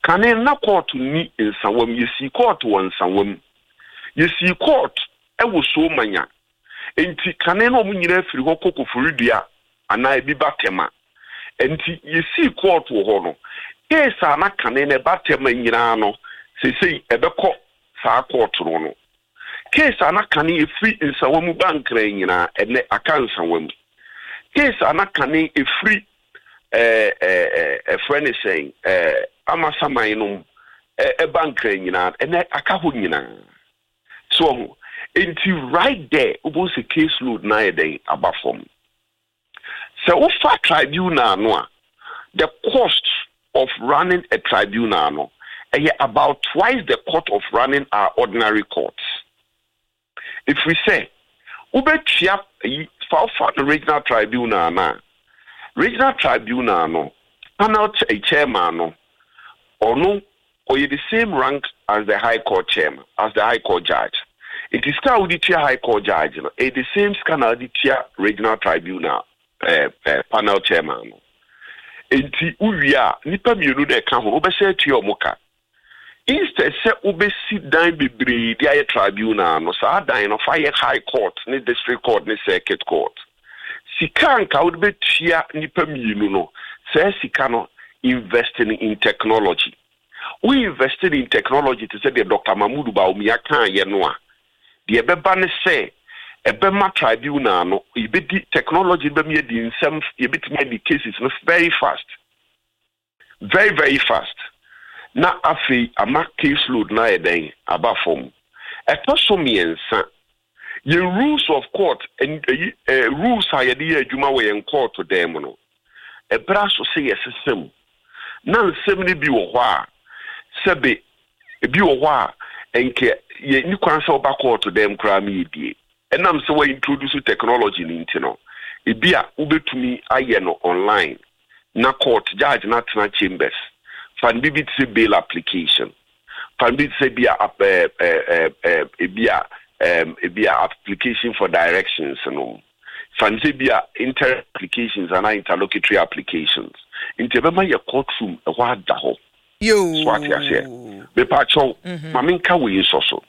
kane na court ni nsawam yesi court won nsawam yesi court ewo so manya enti kane na omunyira afiri ho kokofurudua ana ebi batema enti yesi court wo ho no case ana kane na batema nyina no sesei ebekọ saa court no case ana kane efiri nsawam bankra nyina ene aka nsawam case ana kane efiri friend saying amasamai no bankra nyina ene aka ho nyina so until right there we see case load na eden abafom so we fa tribunal no the cost of running a tribunal no about twice the cost of running our ordinary courts. If we say ubetia for the regional tribunal na regional tribunal no panel a chairman no or no or you the same rank as the high court chairman as the high court judge. It is still the high court judge no the same scanner the regional tribunal panel chairman no. Enti uwia nipa mienu de ka ho obese tua omoka instead se obesi dan bebre di aye tribunal no sa dan no fa high court ni district court ni circuit court sika nka wo be tua nipa mienu no se sika no investing in technology we invested in technology to say the Dr. Mahmoud Bawumia kan ye no a de ebeba ne se ebema tribunal no ibedi technology be me di nsem ibetime di cases no very fast very fast na afi ama case load na eden abafom etosomiensa ye rules of court and rules are ye adwuma we in court to them no ebra so say yesesem na nsem ni bi wo ho a sebe bi wo ho a enke ye ni kwan so ba court to them kra me die enam se we introduce technology ni ntino ebia ubetumi aye no online na court judge na tena chambers fan bibit se bail application fan bibit se bia application for directions no fan se bia inter applications and interlocutory applications intebema ye courtroom e wa da ho yo swat ya se be pa cho maminka we so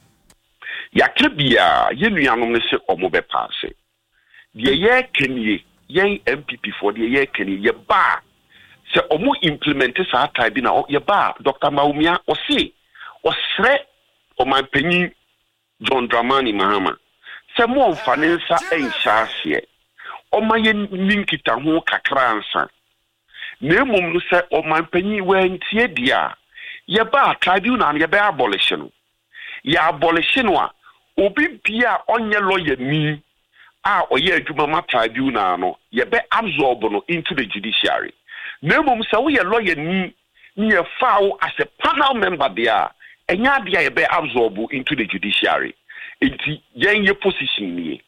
yakabia yenuanom ne se omobe paase de ye kenie yen MPP for the ye kenie ye ba se omo implement sa type na ye ba Dr. Bawumia osre o man panyin John Dramani Mahama se mo mfanensa enhyase o man ye linkita ho kakra ansa na emom no se o man panyin we ntie dia ye ba tribunal ye be abolition ya abolition wa obi bia onye lawyer ni a oye adwuma ma tribunal no ye be absorb no into the judiciary na mum se wo ye lawyer ni ye foul as a panel member there enya dia ye be absorb into the judiciary enti yen ye position ni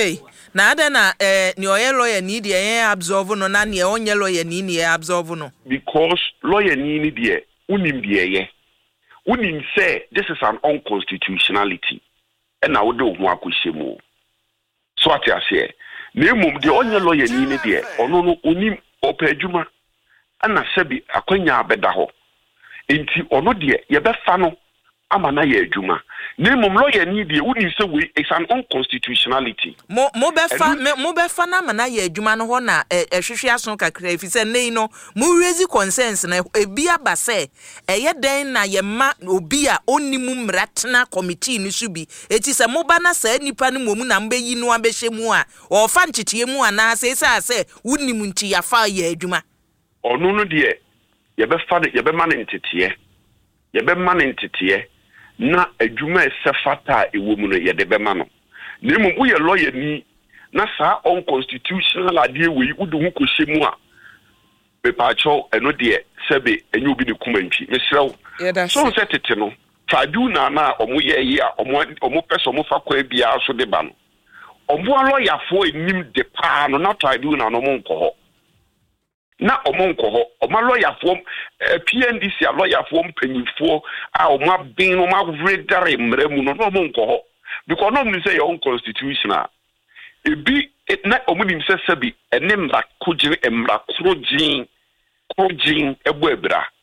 na ada na ni oye lawyer ni dia yen absorb no na ne onye lawyer ni ye absorb no because lawyer ni dia unim dia ye unim say this is an unconstitutionality and I would do one akushemu. So what I say, Nemum the only lawyer ni de, or no unim opejuma, and I sabi akonya bedaho. Inti ono de ye be fano amana ye juma. Nemum lawyer ni de unim say we is an unconstitutionality. Mo be fana amana ye juma no ho na ehwehwe aso kakra fi se nei no mo raise concerns na ebia ba se eye den na ye ma obi a onimu mratena committee ni so bi eti se mo ba na sa nipa no momu na mbeyi no abehye mu a o fa nchichie mu ana se unimu nti ya fa ye adwuma onu no de ye be fa ye be ma ntete ye be ma ntete na adwuma esefata ewomu no ye de be ma no nemu wo ye lawyer ni na sa unconstitutional ade we udu hu kohyemu a be pa cho eno de sebe enyu bi ne kumantwi mesrew so se tete no tribunal na omo ye ye a omo person omo fa kwa bia so de ba no omo lawyer fo enim de pa no na tribunal no mo nko na omo nko ho omo lawyer fo PNDC a lawyer fo mpanyifo a omo abin no ma vredare mremu no omo nko ho because no me say your own constitutional ebi na omunim se sabi enemra kujire emra krojin ebo ebra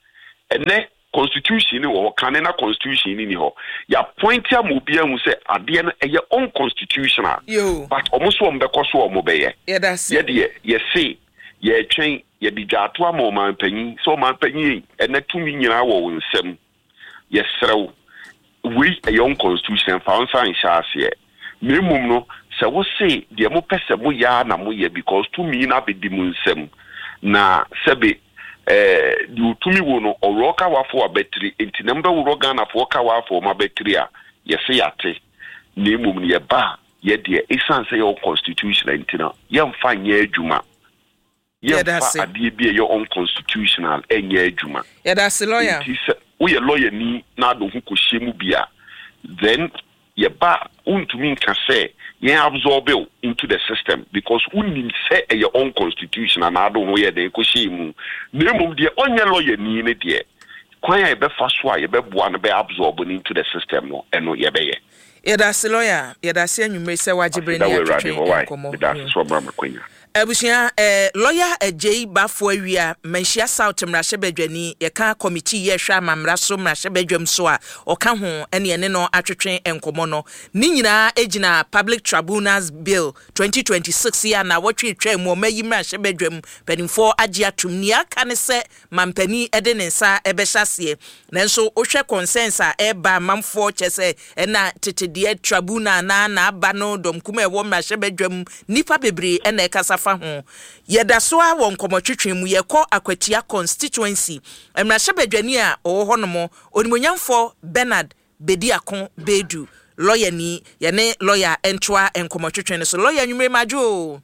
ene constitution ni wo kanena constitution ni ho ya point am obi ahu say ade no eye unconstitutional but almost wo mbekọ so o mo beye ye de ye say ye twen ye di jato am o man panyin so man panyin ene tumi nyina wo nsem ye serew we eye unconstitutional fa on san shaase memum no se wo say de mo pese mo ya na mo ye because tumi na be di mo nsem na sebe di utumi wo no oroka wafo abetri enti namba wo Ghana fo ka wafo ma betri a ye se yate na emum ne ye ba ye de esan say your constitutional enti na ye mfa nye adwuma ye mfa ade bi ye unconstitutional enye adwuma ye da se lawyer wo ye lawyer ni na do hu ko hyemu bia then ye ba untumi nka say ye absorb it into the system because unim say your own constitution and I don't know where they ko shemu nemu de onye lawyer ni ne de kwan ya be fa so a ye be boa no be absorb into the system no eno ye be ye da se lawyer ye da se anwumre se wajibre ni atwetwe komo da so bra makwanya abusia lawyer Ejei Bafo awia manhia South Mrahye Badwani ye ka committee ye hwa mamra so Mrahye Badwam so a oka ho ene no atwetwe enkomo no ni nyina ejina Public Tribunals Bill 2026 ya na wotwetwe mu mayi Mrahye Badwam penimfo agye atum ni aka ne se mampani ede ne nsa ebehyasie nanso ohwe consensus eba mamfo chese na tetede tribunal na aba no domkuma ewo Mrahye Badwam nipa bebre ena ekasa ho yeda so a won komotwetwe mu yekọ Akwatia constituency Mrahye Badwani a ohonomo onimonyamfo Bernard Bediakon Bedu lawyer ni yene lawyer entwa enkomotwetwe ne so lawyer nwumre majo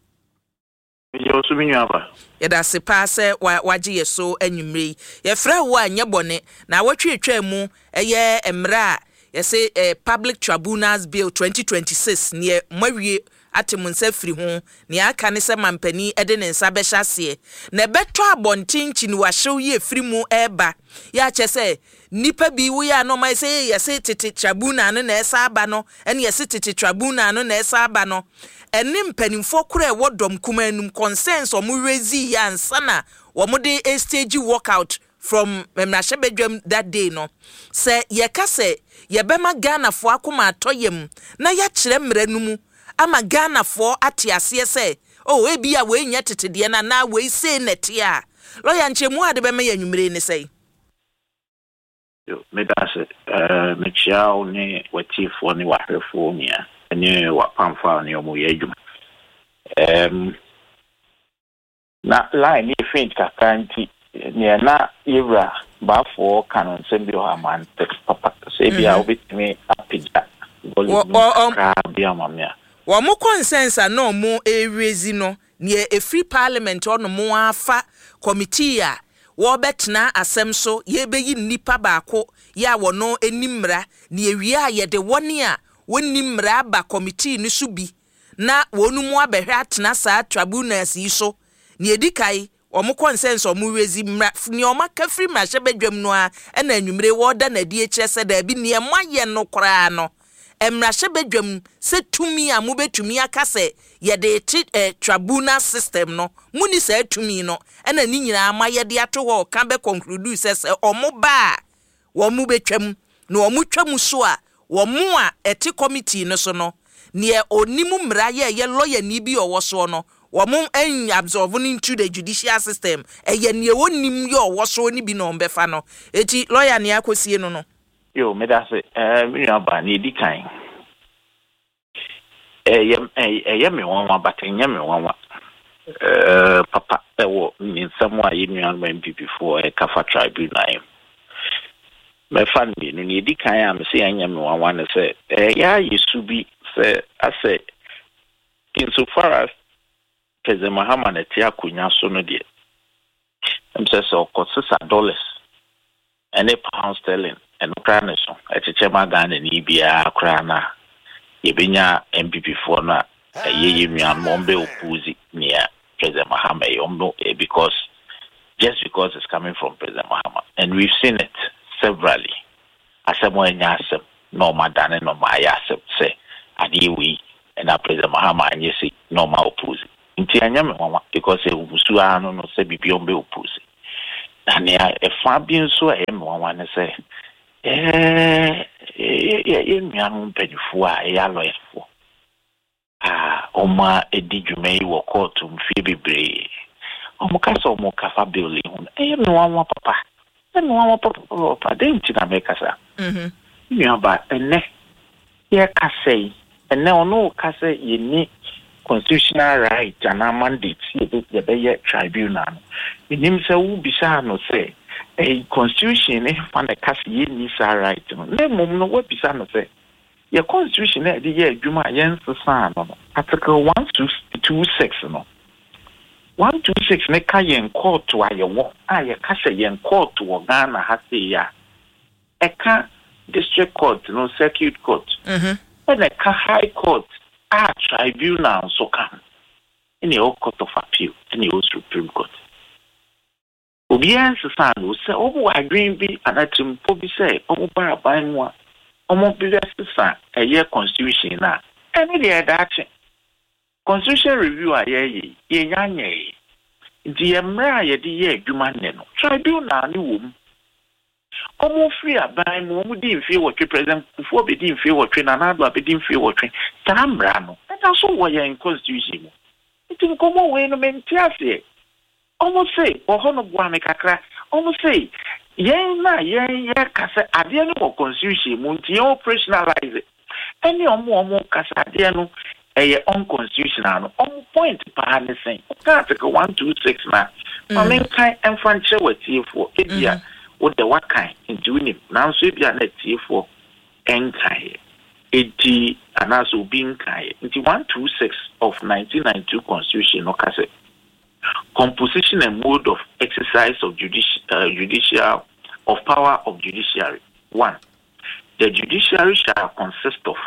yo so minwaba yeda se paase waje yeso anwumre ye fra wo anye bone na watwetwa mu eye emra yese Public Tribunals Bill 2026 ne mawie atemunsa firi ho ne aka ne se mampani ede ne nsa behyasie na beto abontinchi ni wahyew ye firi mu eba ya chese nipa bi wo ya no mai se yese tete tribunal no na esa aba no ene yese tete tribunal no na esa aba no ene mpanimfo kura ewo dom kuma enum consensus omu rezi ya nsana wo de stage walkout from Mrahye Badwam that day no se ye ka se ye bema Ghana fo akoma atoyem na ya kire mranumu ama Ghana fo atiase se ebi a we nya tetede na we say nete a lawyer nchemu ade be me yanwumre ne sei yo medase mechiao ne watifo ne wahwefo nia ne wapamfa ne omo yadwuma na line ni faint kakanti ne na yewra bafo kanon sembi o amante papa se bia obetime apija wo mo consensus no mo erezi no ne e free parliament ono mo afa committee a wo betena asem so ye beyi nipa baako ya wo no enimra ne ewie a ye de woni a wonimra ba committee ni so bi na wonu mu abehwe atena saa tribunals yi so ne edikai wo mo consensus o mo rezi mra ne o maka free Mrahye Badwam no a na anwumre wo da na die kyerese da bi ne moye no kora no Mrahye Badwam se tumi a mo betumi aka se ye de tribunal system no muni se tumi no na ni nyina ama ye de ato ho ka be conclude se omo ba wo mo betwam na wo mo twam so a wo mo a eti committee no so no ne onimu mra ye lawyer ni bi owo so no wo mo en absorb into the judicial system ye ne wonim ye owo so ni bi no mbefa no eti lawyer ne akosie no yo medase minwaba ne dikan me wanwa batenya me wanwa papa ewo nsamo a yinwan MPP for Kafa tribunal me fan bi no ne dikan am se anya me wanwa ne se ya yesu bi se ase insofar as President Mahama na tia kunya so no de say so $6 and pound sterling and Ukraine so echeche magana ni bia akra na yebenya MPP for na ye nwan mombe opuzi near President Mahama because it's coming from President Mahama, and we've seen it severally. Asemo nyasem no madane no mayasem say adiwi and President Mahama and yesi no ma opuzi nti anyame mama because e wusu ano no se bibiombe opuzi and a Fabian so I am one to say, young penny for a lawyer for. Oma Edijume will call to Phoebe Bray. Omocasa Mocafa building. I am one papa. And one papa, didn't you make us? You know, but a neck, yeah, Cassay, and now no Cassay, you need constitutional right and a mandate, the Bay Tribunal. In himself, Bisano say, a constitution, if one a Cassay needs a right. No, what Bisano say. Your constitution, the year Juma Jens the Son, Article 126, no. 126 make a court to a Cassay court to Ghana has a Eka district court, no circuit court, and a high court, tribunal, so come in the old court of appeal, in the old Supreme Court. Obian's son will say, oh, I dream be an atom, Poby say, oh, by one. Almost be a year constitution now. Any day that constitution review a ye, the Amra, the year, Jumaneno, tribunal, new almost free a by one didn't feel what you present before we didn't feel what train another, we didn't feel what train. Tambrano, and also why you're in constitution. It will come away no mentality. Almost say, or Honobuame Kakra, almost say. Yeah, Cassa, Adiano constitution, Munti operationalize it. Any more Cassa Adiano, a unconstitutional, on point, Parnessing, Article 126 now. I mean, kind and franchise with you for India, with the what kind in doing it. Now, so if you are net here for Enkai, 80 and also being Kai, into 126 of 1992 Constitution, or Cassa. Composition and mode of exercise of judicial of power of judiciary. 1. The judiciary shall consist of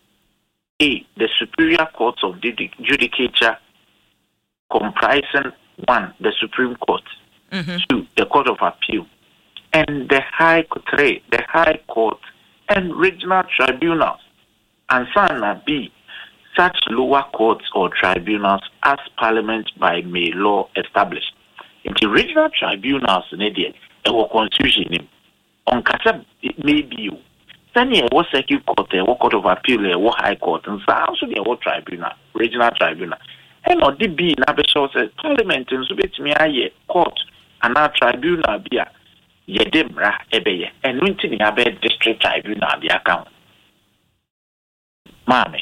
A. The superior courts of judicature comprising 1. The Supreme Court, 2. The Court of Appeal, and the High Court and regional tribunals, and Sana B. Such lower courts or tribunals as Parliament by may law established. In the regional tribunals in India, there was constitution on Casa may be you. Then there was circuit court, there was Court of Appeal, there was High Court, and so also there was tribunal, regional tribunal. And not the B, Nabeshaw says Parliament and Subit me a court and our tribunal be a Yedemra Ebeye, and Winton Abbey District Tribunal the account. Mammy.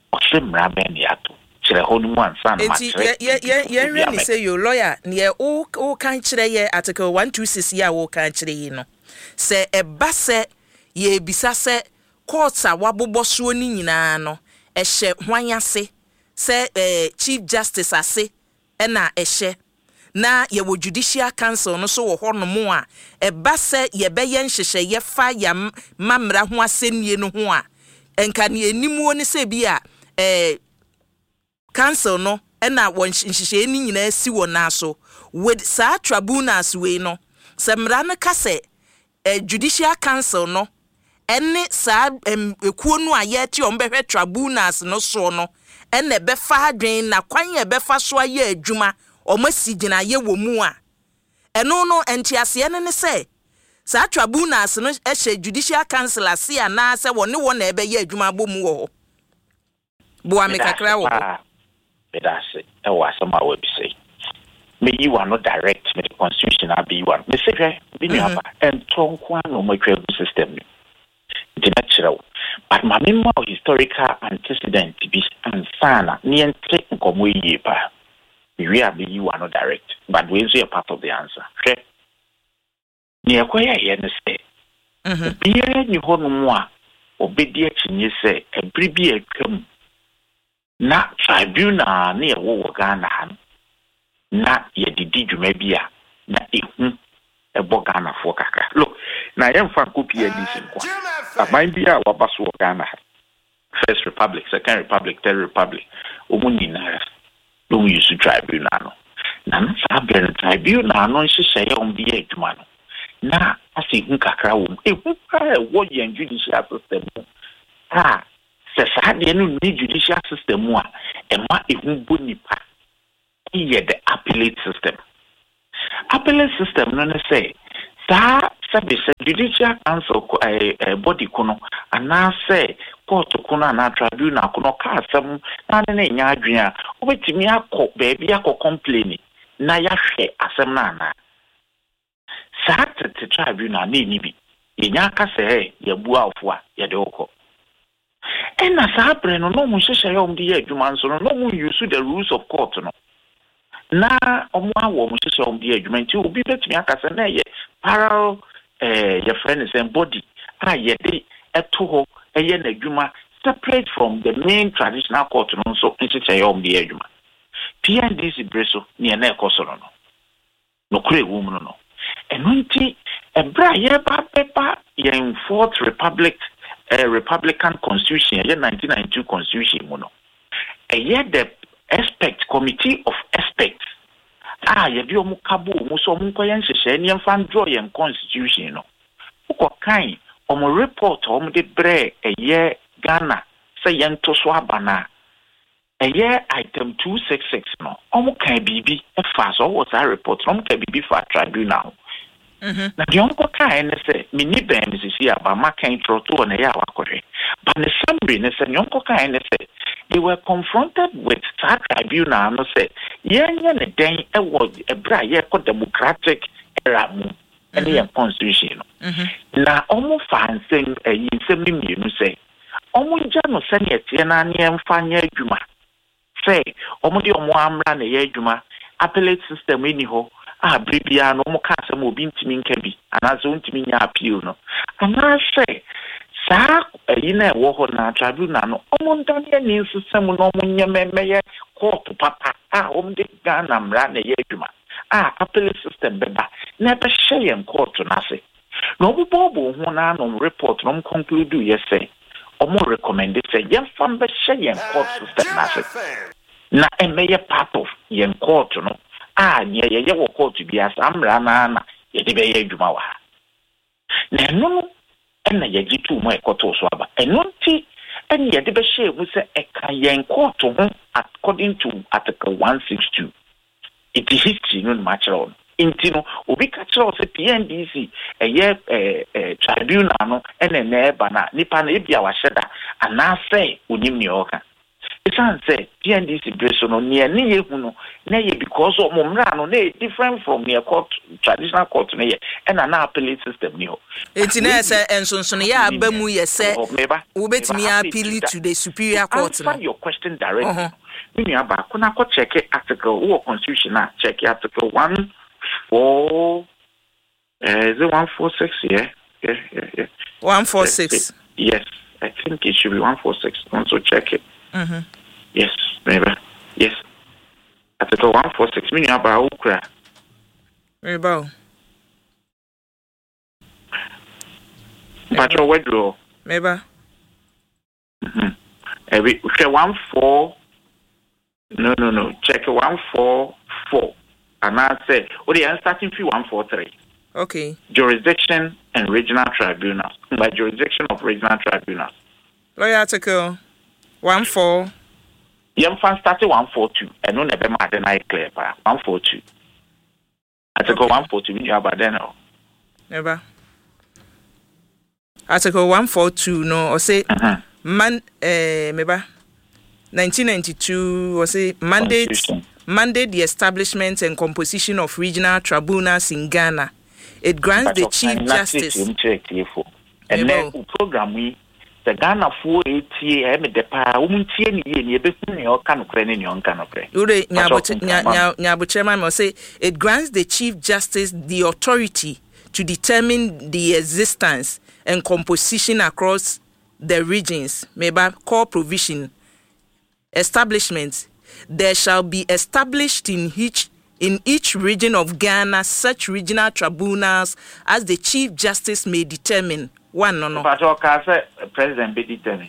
Really say your lawyer near all country ye article 126 ya wo country no say e ba se ye bisa se courts a wabobɔ so ni nyina no e hye hwanyase se chief justice ase e na e hye na ye wo judicial council no so wo hɔ no mo a e ba se ye bɛyɛ nhyehyɛ ye fa ya mamra ho asɛnnie no ho a enka ne animuo ne se bi a council no na won nhyehyɛ ni nyina si wɔ na so with sa tribunals we no semra no ka se judicial council no ene sa ekuo no a ye ti on behwe tribunals no so no ene be fa adwen na kwan ye be fa so aye adwuma o masi gina ye wɔ mu a eno no entiase ne se sa tribunals no ehye judicial council ase ana se wɔ ne wɔ na ebe ye adwuma bɔ mu wɔ Boa me kakra wo. Bedase e wa sama we bi say. Me you are not direct me the constitution abi you are. Me say bi ni aba and tonkwa no matwa system. The natural. But my memory historical antecedent bi ansana ni ente nkomo yi pa. We are be you are not direct, but we is a part of the answer. Okay. Ni akoya ye ne say. Bi ni ho no mo a obedi akinye say ebri bi atwam na tribunal na wo Ghana han na ye didi dwuma bia na ehu ebo Ghana fo kakra look na ye mfa copy edisi nkwa aban bia wabaso Ghana First Republic, Second Republic, Third Republic omuni na do use tribunal no na sa be tribunal no nhyehyɛ ye on bia adwuma no na asihu kakra wo ehu ka wo ye judicial system Sasa no ni judicial system a ema ehu bonipa iye the appellate system appellate system no say service judicial council body kono ana say court kono na tribunal kono ka asem na ne nya adwen a obetimi akọ baby akọ complain na ya hwe asem na ana the tribunal na ni bi yenya ka say ya bua ofo a ye de okọ and na sa bre no mu hyehyɛ yom de adwuma nso no mu use the rules of court no na omo awo mu hyehyɛ yom de adwuma nti obi betimi aka say na ye parallel your friend is in body ye de eto ho eye na adwuma separate from the main traditional court no so hyehyɛ yom de adwuma PNDC breso ne na ekosoro no kure wu mu no enunti ebra ye ba pepa ye fourth Republican Constitution, a 1992 Constitution, the expect committee of experts. You do mukabu, muso munkoyen sheni fan draw yen Constitution. Uko kind report de bre a year Ghana say yen to swabana a year item 266 no. Kai bibi a fast or was I report kai bibi for tribunal. Na the uncle can say, Mini Bams is here by Macan Troto and a Yawakory. But the summary, the uncle can say, they were confronted with that tribunal and say, Yan a day a word a bright democratic era and a constitution. Now, almost fine saying a yin you say, almost Jano Sanya Tianani and Fanya Juma. Say, almost your Moamran a Juma, appellate system anyhow. Bribia no mo kasa mo bintimi nkabi anazo ntimi nya appeal no ana say sa yina wo ho na tribunal no omondan ya ni system no mo nya memeye court papa de Ghana mra na ye adwuma appellate system beba na be share court na se no bobo ho na no report no conclude ye say omo recommend say ye fam be share court system na se na emeye part of ye court no ye wo court bi asamra na ye de be ye adwuma wa na no na ye gitu mo ekoto so aba eno nti en ye de be share mu se eka ye court ho according to article 162 it is history no natural inti no obi ka kire o se PNDC tribunal no na eba na nipa na ebia wa hyeda ana say onim ne oka it's say PNDC breso no near ye huno na ye because of mumra no na different from near court traditional court na ye and an appellate system ni ho enti na say ensonso no ya abamu ye say wo betimi appeal to the superior court no. Answer your question directly. When you aba kuna ko check article or constitution na check article 14 is it 146 yeah 146 yes I think it should be 146 also check it. Yes, maybe. Yes. Article 146 meaning about Ukra. Maybe. Patrol withdraw. Maybe. Every 14. No. Check 144. And I say, I'm starting fee 143. Okay. Jurisdiction and regional tribunals. By jurisdiction of regional tribunals. Lawyer article 14. Yam fan started 142 and no never mad and I clear 142. Article 142 you about then or never. Article 142 no or say maybe 1992 or say mandate the establishment and composition of regional tribunals in Ghana. It grants the Chief Justice. And then program we the Ghana 480 me depa umuntie ni ye ni ebeku ni oka no kre ni onka no kre ure nyabo chairman will say it grants the Chief Justice the authority to determine the existence and composition across the regions maybe core provision establishments there shall be established in each region of Ghana such regional tribunals as the Chief Justice may determine. One no. But say president be determined.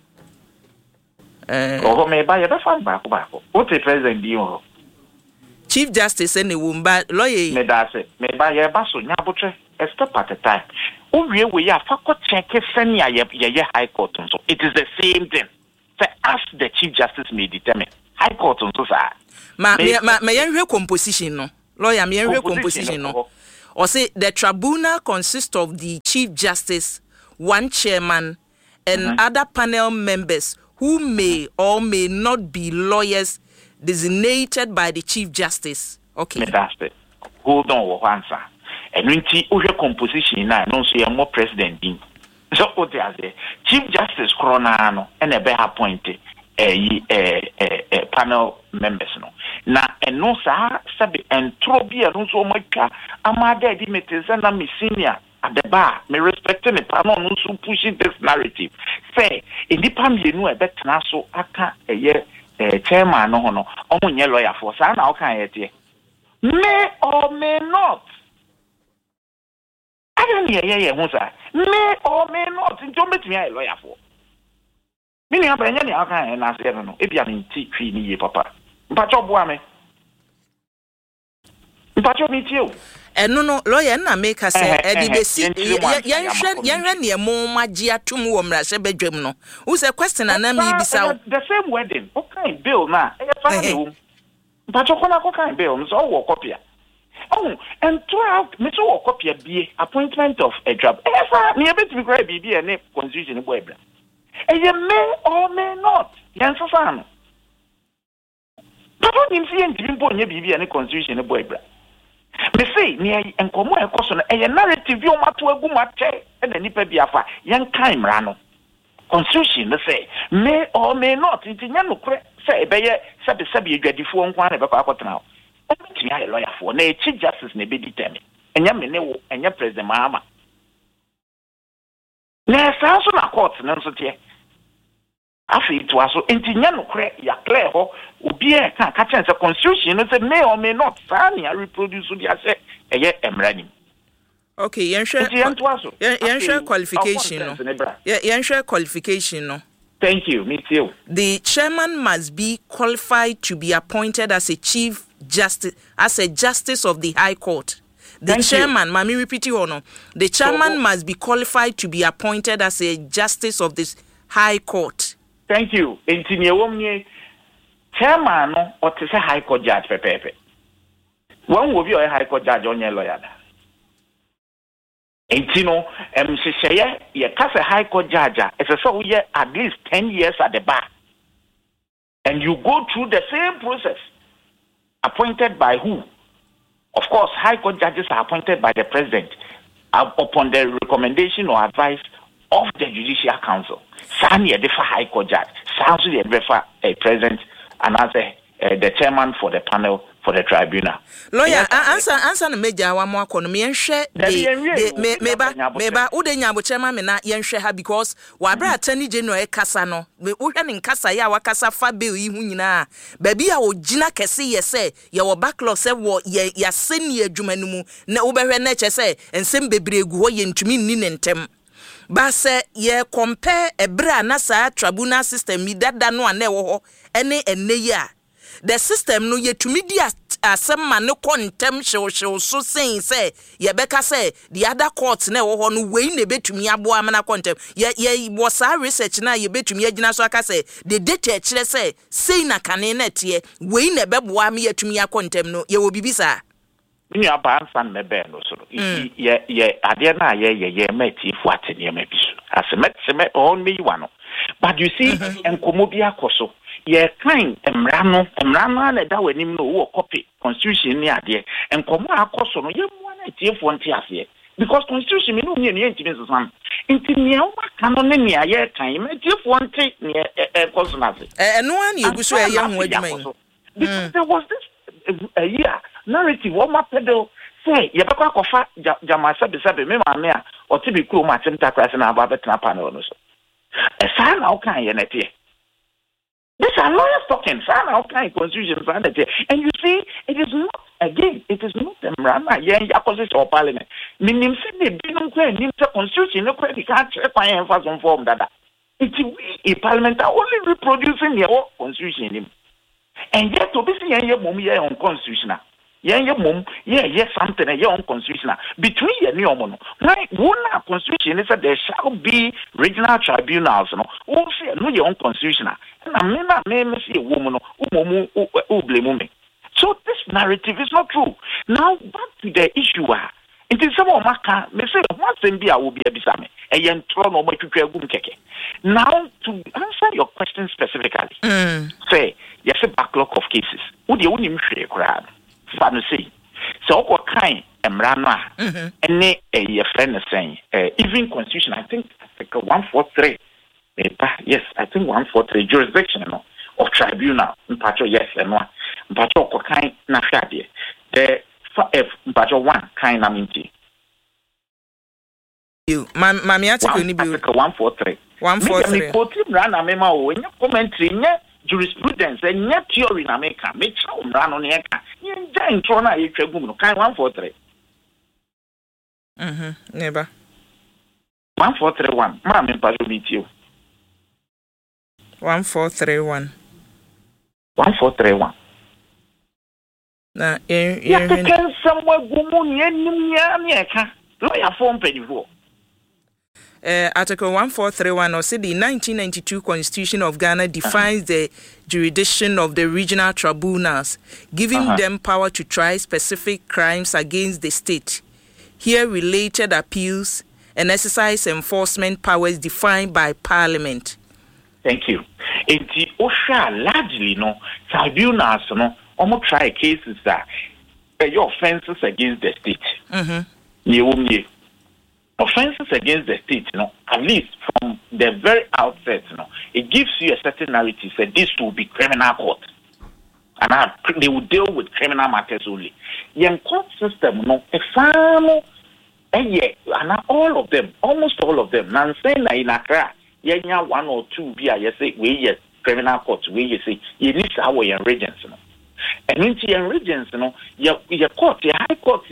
Oh, me buy a fan back. What the president do? Chief Justice any wumba lawyer. Me da say me buy a basso nyabutre a step at a time. Oh, we are for check send ya high court so it is the same thing. Say as the Chief Justice may determine. High court so sir. Ma composition no. Lawyer, me and composition no. Or say the tribunal consists of the Chief Justice, one chairman, and other panel members who may or may not be lawyers designated by the Chief Justice. Okay. That's it. Hold on, answer. And when you composition now, no say more president. So what they say, Chief Justice Coronano and a better appointed panel members no. Na eno sa sabi entro bi eno so maka amada di meteza na mi senior at the bar me respecting the panel no so pushing this narrative. Say indipa mienu e betena so aka chairman no no omunye lawyer for sa na okan ye may or may not. I don't hear may or may not. Don't make me a lawyer for. Meaning, I'm going to answer no. If you are in tea, papa. But your boy, but your meet you. And no lawyer na make us say yan near more magia to more rashe bedroom no. Who's a question and then me bisa the same wedding. Okay, bill na. But your corner bill so wo copy. Oh, and 12 Mr. Copy be appointment of a job. Me a bit to be great be a name constitution in Webber. And you may or may not. Yansano. But what you see in Jimbo be any constitution in Webber. Me say, near and come a question, a narrative you mat to a gumate and a nipper be afa, young time rano. Constitution, let's say, may or may not. It's in Yano say, Bayer, Sabi, ready for one about now. Me a lawyer for na Chief Justice ne be determine enya me ne wo enya President Mahama na sanso na court na nso tie afi to aso entinya no kre ya clear ho obi e ka chance constitution no say may or may not sani reproduce the say eye emrani. Okay, yen share qualification no. Yen share qualification no. Thank you, me too. The chairman must be qualified to be appointed as a Chief Justice, as a Justice of the High Court. The chairman, Mami repeat you or no? The chairman must be qualified to be appointed as a Justice of this High Court. Thank you. Chairman or to say High Court judge pepe. One will be a High Court judge on your lawyer. Intino, Shaya, ye cast a High Court judge, it's a so year at least 10 years at the bar. And you go through the same process. Appointed by who? Of course, High Court judges are appointed by the President upon the recommendation or advice of the Judicial Council. Some year differ High Court judge, some year differ a President and as the chairman for the panel for the tribunal. Lawyer, answer the major one more economy and share meba udenya bo chairman me na yenhwe ha because wabra attorney general kasa no we hwe nkasa ya wakasa fa bill yi hu nyina baby a ogina kese ye say ye wo backlog say wo ya senior adwuma no mu na ubehwe na che say ensem bebregu ho ye ntumi nni ne ntem ba se ye compare ebra na sa tribunal system mi dada no ana wo ho ene ya the system no yetumi di asema ne kontem hyew so saying say ye beka say the other courts na wo ho no we na betumi abo amana kontem ye was our research na ye betumi agina so aka say the data kire say na kane na tie we na bebo am ye tumi akontem no ye wo bibisa ni aba san me be no so ye ade na ye meti fu atene ma bisu aseme on me wano but you see enkomo bi akoso ye kind emrano na da wanim no wo copy constitution ni ade enkomo akoso no ye mu na tiefo nti ase because constitution me no nye ntimi sesam nti ne o maka no ne ne aye kan me tiefo nti ne koso na ase no an ye guso ye ho adwuma because there was this a year narrative o ma pedal say ye bekwa kofa jama sabe me ma me a o ti bi kuro ma tinta class na aba betna panel no so esa na o kan ye na tie. These are lawyers talking. Constitution, and you see, it is not the Mrana Yang opposition or parliament. Meaning, they didn't say constitution, no credit can't check my emphasis on form that. It's a parliament are only reproducing their own constitution. And yet, to be seen your mum, your own constitutional. Your mum, something, your own constitutional. Between your new mono, right? One constitution is that there shall be regional tribunals, no, all say no your own constitutional. I mean, see a woman who blame me. So this narrative is not true. Now back to the issue. It is some of my me say once India will be a bisame. Now to answer your question specifically, say yes a backlog of cases. Would you only say crowd? Fancy. So what kind Emrana and a friend is saying even constitution, I think 143. Yes, I think 143 jurisdiction of tribunal in Pacho, yes, and one. Pacho kind Nashadi. The Pacho 1 kind Naminti. You, Mammy, article 143. 143. Rana memo when you commentary jurisprudence and yet theory in America. Make some run on the eka. You ain't trying to eat a woman. Kind 143. Never. 1431. Mammy, Pacho meet you. 1431. 1431. Na somewhere lawyer form penny. Article 1431 or say the 1992 Constitution of Ghana defines the jurisdiction of the regional tribunals, giving them power to try specific crimes against the state. Here related appeals and exercise enforcement powers defined by Parliament. Thank you. In the OSHA largely tribunals try cases that your offenses against the state. Offenses against the state, at least from the very outset, it gives you a certain narrative that this will be criminal court. And they will deal with criminal matters only. The court system, all of them, almost all of them, now saying that in Accra, one or two say criminal court, you say you need our regions. And in the regions, your court, your high court,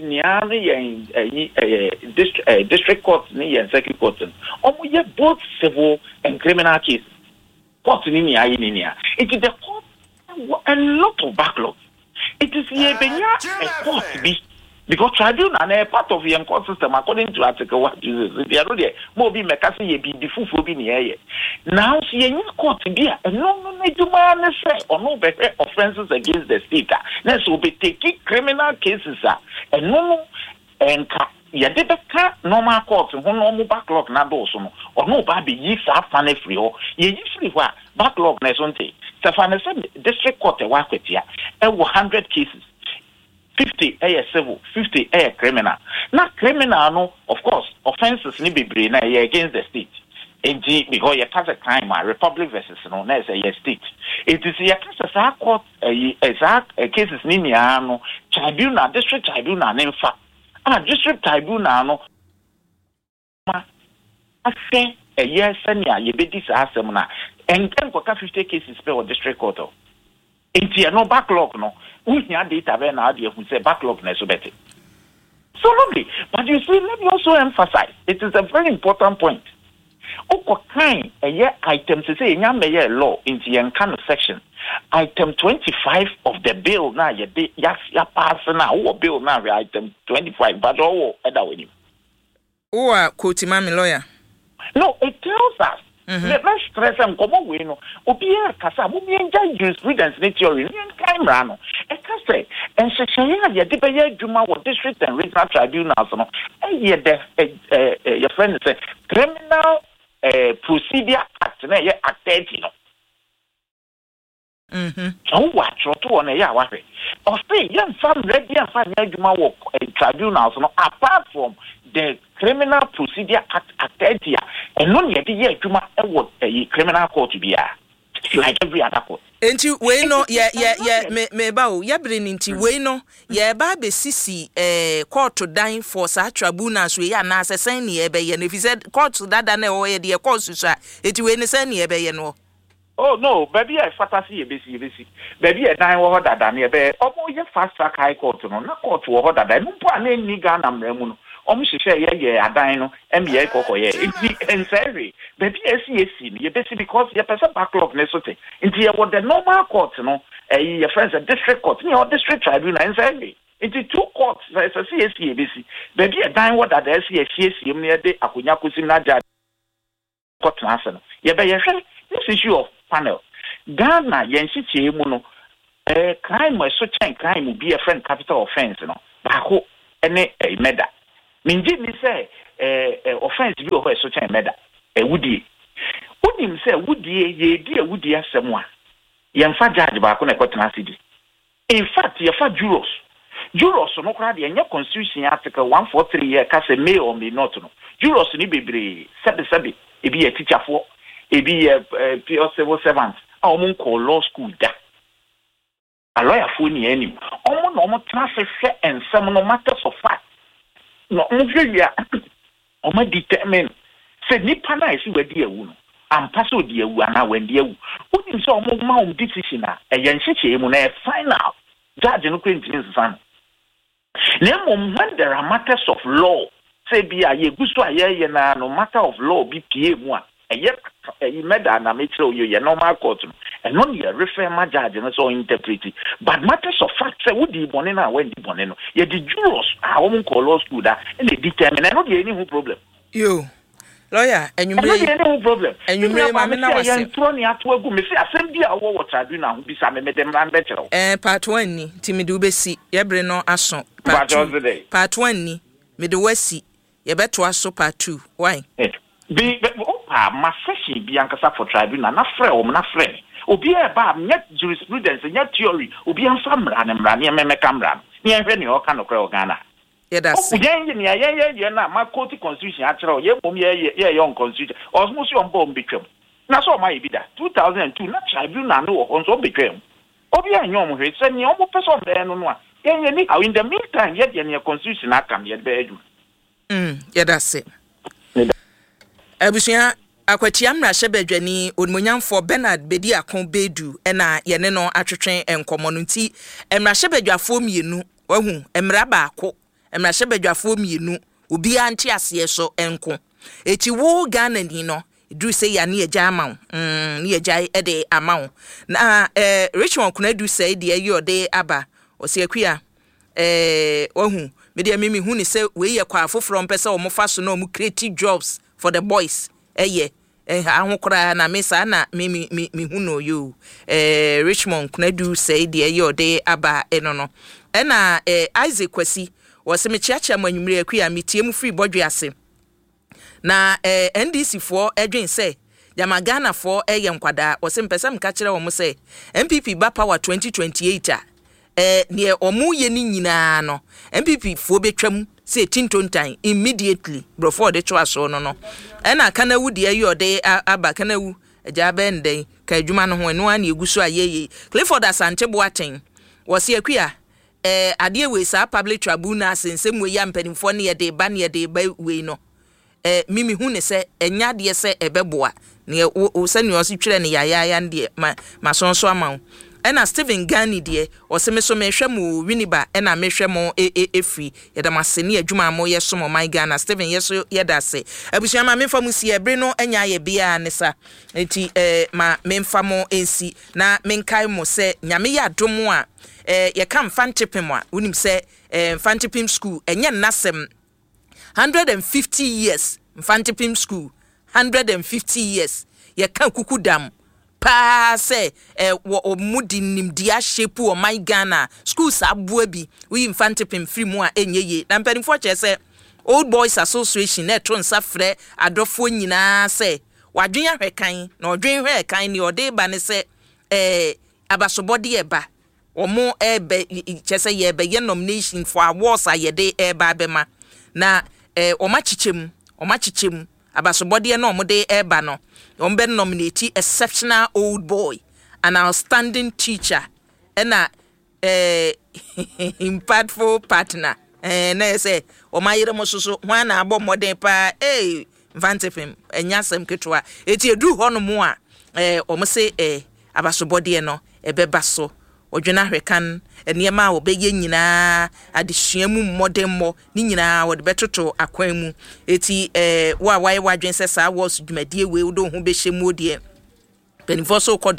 district court, and circuit court, both civil and criminal cases. Court in India. It is the court a lot of backlog. It is a court because tribunal are part of the court system according to Article 1. They are really more be mekasi be the fufu be near. Now see any court there and no say or no better offenses against the state. Next will be taking criminal cases and no and yadebeka normal court who normal backlog na do so or no baby yi sa fane free or ye free wa backlog na sonte. Sa fane district court e wa kwetia e 100 cases. 50 civil, 50 criminal. Now criminal, of course, offenses ni be na against the state. Because you pass a crime, Republic versus a state. It is a case of court, cases ni tribunal, district tribunal, in fact, district tribunal, I say a year senior, you be this assemna, and then 50 cases per district court. It's no backlog, we have data when who say backlog so better. So lovely. But you see, let me also emphasize, it is a very important point. Kind a year item to say in law into the kind of section. Item 25 of the bill now you pass now or bill now item 25, but all other with him. Quote mami lawyer. No, it tells us. Let's stress and come away. No, Obia Casa, we enjoy jurisprudence, theory, and camera. A case, and Shashaya, the Debaya Juma, what district and regional tribunals, your friend said, criminal procedure act, act 30. So what, to on a yawa. Or say, young son, ready and find Juma walk tribunals, apart from the criminal procedure act 30. And non yet the Juma a criminal court to be like every other court. Ain't you we no me bao ya bring into we no ya ba be sisi court to dine for such tribunals we ya na asesen ne ebe ye if he said court that na o ye de court so eti we ne sen ne ebe ye no. Oh no, baby I fantasy ebesi baby e dan wo dada ne ebe omo ye fast track high court no na court wo dada no po na ni Ghana mremu no omo hwehwe ye adan no MBA kokoye and sorry baby SCAC ni ebesi because your person backlog ne sote nti ye the normal court no your friends a district court ni or district tribunal and sorry into two courts there's a CAC ebesi baby e dan wo dada SCAC em ne de akonya kosim na ja court na ase no ye be ye hwe this issue of panel Ghana yenhyehyɛ mu no crime was so chain crime will be a friend capital offense, you know. Back any a murder. Minji ni say offense be over so chain murder. Woody. Would him say woody ye dear woody as someone. Yamfa judge back on a cotton city. In fact, you fa juros. Juros no crowd and your constitution article 143 year cast a may or may not know. Juros ni be sabi. It be a teacher for it be a pure civil servant. Our call law school da. A lawyer for any. Almost transfer and some no matters of fact. No, Oma determine. Said Nipana is where dear woman. And pass o dear one when dear. What is so more decision? A young city final. Judge no Queen's son. When there are matters of law, say be a ye gusto a ye na no matter of law be PM1. A yet a meda na metro you normal court. And only a refer my judge and so interpret it. But matters of fact say would the bonena when the boneno. Yet the jurors are woman call law school that and they determine and not any problem. You lawyer and you may no problem. And you may mamma Tony at work me say assembly our what I do now be some medem ran better. Part 1 ni timidu besi yebre no aso. Part 1 ni me de wasi ye beto aso part 2. Why? Be my session be ankasa for tribunal na frɛ o na frɛ obi e ba net jurisprudence net theory obi anfa mra ne mra ne me camera ne ehwe ne o ka no kra o Ghana that's ye na ma court constitution actually ye mom ye young constitution osmo so mbo mbetwam na so ma ye bi da 2002 na tribunal no ho so betwam obi anyom hwe se ne o mo person be no no a ye ni in the meantime ye de ne constitution akam ye be adu that's it. Abusia akwati amra hyebadwani onmonyamfo Bernard Bedi Akon Bedu na ye ne no atwetwen enkomo no nti emra hyebadwafo mienu wahu emra baako emra hyebadwafo mienu obi ante ase so enko eti wo Ghana ni no du say ya ne agya amawo ne agya de amawo na Richmond kuna du say de ayi ode aba o se akua wahu me de mimi hu ni say we ye kwa afoforo mpese o mo fa so na o mo create jobs for the boys ahokora na mesa na me hu no you Richmond kunadu say de yode aba eno no na Isaac Kwasi wose me chiacha manwumire akua metie mu free bodwe ase na NDC for edwen say Yama Ghana for nkwada wose mpesa mka kire wo mo say MPP ba power 2028 ne omu ye ni nyina no MPP fo betwam say tintontan immediately before the choice no na kanawu de ayi ode aba kanawu agya benden ka adwuma no ho no an eguso ayeye Clifford Asante Boaten wose akua ade we sa public tribunal sensem we ya mpanimfo ne ye de ba we no mimi hu ne se enya de se ebeboa ne o se ne o si twere ne yaya nde ma sonso ama ena Stephen Gani de o se me so me hwemu Winiba ena me hwemu efri yeda maseni adwuma mo yeso mo my Ghana Stephen yeso yeda se abusua ma memfa mu si ebre no enya ye bia ne sa enti ma memfa mo ensi na menkai mo se nyame ya domo a ye kam fantipim a unim se fantipim school enye nasem 150 years fantipim school 150 years ye kan kukudam pa se wo mudi nimdia shape o my Ghana schools abua bi we infantipim free mu a enyeye na mpanimfo che se Old Boys Association na to nsa frɛ adofo nyina se wadwen ahwekan na odwen hwe kan ni ode ba ne se abasobode eba omo ebe che se ye be nomination for awards ayede eba bema na omachichem abasobode na omode eba no ombe nominate exceptional old boy, an outstanding teacher, and impactful partner. And I say, O my Ramoso, one above modern pa, Vantipim, and Yasam Ketua. It's a do on more, or say, abasobody no, a bebasso, or Jonah and Yama or Begina, at the Shiamu modern mo, Nina, or the better to Aquamu. It's why says I was my dear will do who be shemodier. Penfoso called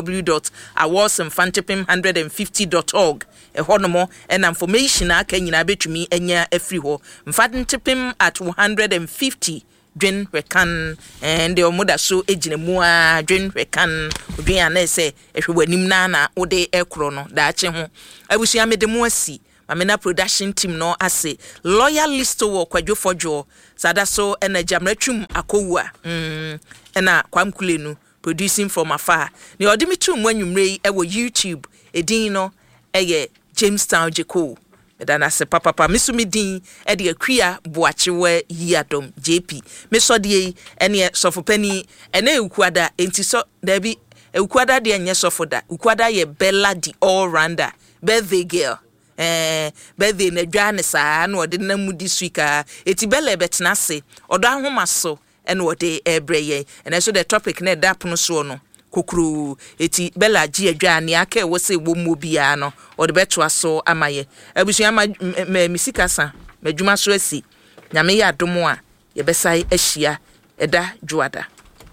www.awardsinfantipim150.org. A honomo and information can you bet me and ya a free ho. Infantipim at 150 dwen rekan and the omoda so ejine mu a dwen rekan odwen anese ehwe wanim na wode ekro no da ache ho abusua mede mu asi mamena production team no ase loyal list wo kwadwofodwo sada so ena jamratwum akowua ena kwamkulenu producing from afar ni odimi tu mu anwumrei ewo YouTube edin no eye Jamestown Jeko medana se papa misumi din e de akua boachewe yiadom JP mesodie ene sofopani ene ukuada enti so da bi ukuada de enye sofoda ukuada ye Bella the all rounder birthday girl birthday na dwane saa na ode na mudi suika eti Bella betena se odo ahoma so ene ode ebreye ene so the topic na da pono so no kokuru eti Bella ji adwane aka wo se wo mobia no ode beto aso amaye abusua misika sa madwuma so asi nyame ya domo a ye besai ahia eda juada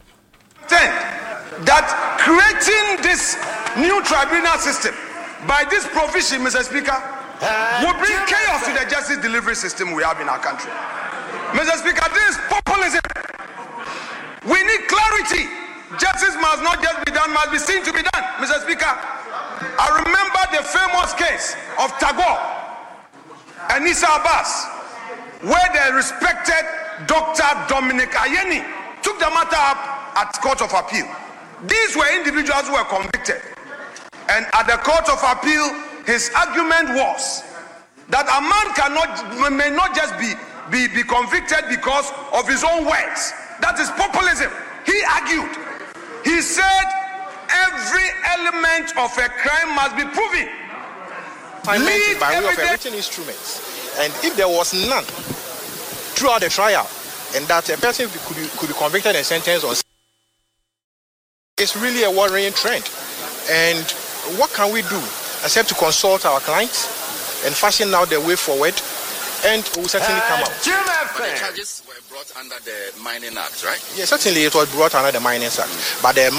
that creating this new tribunal system by this provision, Mr. Speaker, will bring chaos to the justice delivery system we have in our country. Mr. Speaker, this is populism. We need clarity. Justice must not just be done, must be seen to be done. Mr. Speaker, I remember the famous case of Tagore and Issa Abbas, where the respected Dr. Dominic Ayeni took the matter up at Court of Appeal. These were individuals who were convicted. And at the Court of Appeal, his argument was that a man may not just be convicted because of his own words. That is populism. He argued. He said every element of a crime must be proven. By way of a written instruments. And if there was none throughout the trial, and that a person could be convicted and sentenced on, it's really a worrying trend. And what can we do except to consult our clients and fashion out the way forward, and we will certainly come out. The charges were brought under the Mining Act, right? Yes, certainly it was brought under the Mining Act. But the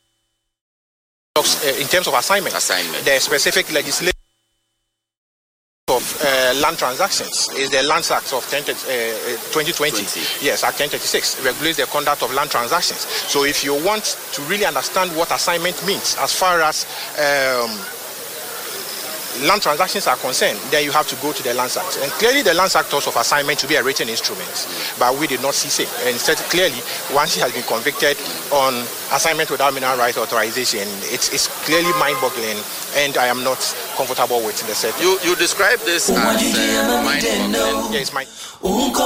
in terms of assignment, the specific legislation of land transactions is the Land Act of 2020. Yes, Act 1036 regulates the conduct of land transactions. So if you want to really understand what assignment means as far as land transactions are concerned, then you have to go to the Land Act. And clearly the Land Act talks of assignment to be a written instrument, but we did not see it. And instead, clearly, once he has been convicted on assignment without mineral rights authorization, it's clearly mind-boggling, and I am not comfortable with the setting. You describe this as mind-boggling. Yes,